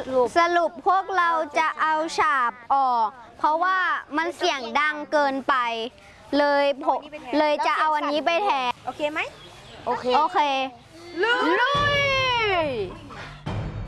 สรุปพวกเราจะเอาฉาบออก เพราะว่ามันเสียงดังเกินไปเลยจะเอาอันนี้ไปแทนโอเคไหมโอเคลุย